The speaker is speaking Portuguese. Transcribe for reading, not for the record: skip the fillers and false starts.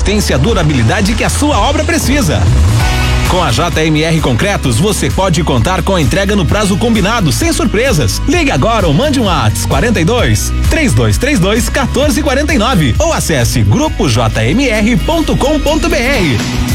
resistência e durabilidade que a sua obra precisa. Com a JMR Concretos, você pode contar com a entrega no prazo combinado, sem surpresas. Ligue agora ou mande um WhatsApp 42-3232-1449 ou acesse grupojmr.com.br.